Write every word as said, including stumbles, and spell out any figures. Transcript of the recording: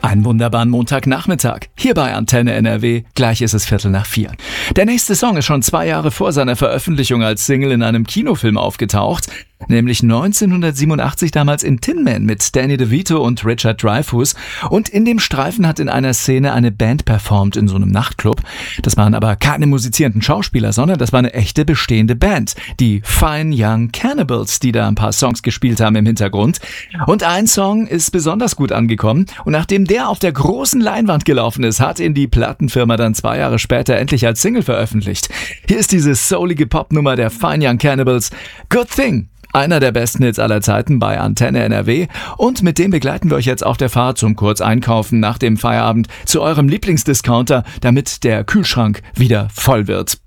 Einen wunderbaren Montagnachmittag. Hier bei Antenne N R W. Gleich ist es Viertel nach vier. Der nächste Song ist schon zwei Jahre vor seiner Veröffentlichung als Single in einem Kinofilm aufgetaucht. Nämlich neunzehnhundertsiebenundachtzig damals in Tin Man mit Danny DeVito und Richard Dreyfuss. Und in dem Streifen hat in einer Szene eine Band performt in so einem Nachtclub. Das waren aber keine musizierenden Schauspieler, sondern das war eine echte bestehende Band. Die Fine Young Cannibals, die da ein paar Songs gespielt haben im Hintergrund. Und ein Song ist besonders gut angekommen. Und nachdem der auf der großen Leinwand gelaufen ist, hat ihn die Plattenfirma dann zwei Jahre später endlich als Single veröffentlicht. Hier ist diese soulige Popnummer der Fine Young Cannibals, Good Thing. Einer der besten Hits aller Zeiten bei Antenne N R W. Und mit dem begleiten wir euch jetzt auf der Fahrt zum Kurzeinkaufen nach dem Feierabend zu eurem Lieblingsdiscounter, damit der Kühlschrank wieder voll wird.